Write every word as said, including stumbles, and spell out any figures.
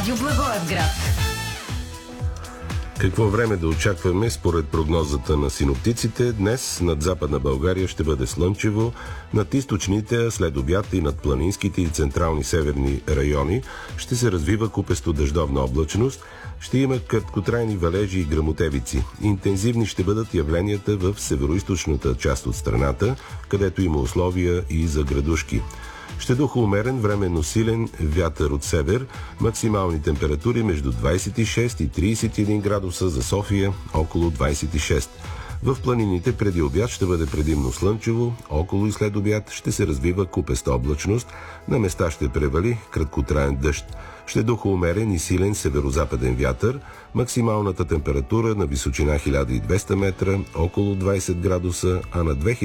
Радио Благоевград. Какво време да очакваме според прогнозата на синоптиците? Днес над Западна България ще бъде слънчево, над източните, след обяд и над планинските и централни северни райони ще се развива купесто дъждовна облачност, ще има краткотрайни валежи и гръмотевици. Интензивни ще бъдат явленията в североизточната част от страната, където има условия и за градушки. Ще духа умерен, временно силен вятър от север, максимални температури между двадесет и шест и тридесет и един градуса, за София около двадесет и шест. В планините преди обяд ще бъде предимно слънчево, около и след обяд ще се развива купеста облачност, на места ще превали краткотраен дъжд. Ще духа умерен и силен северозападен вятър, максималната температура на височина хиляда и двеста метра, около двадесет градуса, а на две хиляди